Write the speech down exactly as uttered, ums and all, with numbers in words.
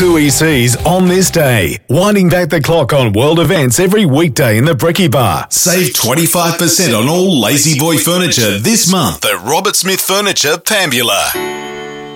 two E Cs on this day. Winding back the clock on world events every weekday in the Brekkie Bar. Save twenty-five percent on all Lazy Boy furniture this month at Robert Smith Furniture, Pambula.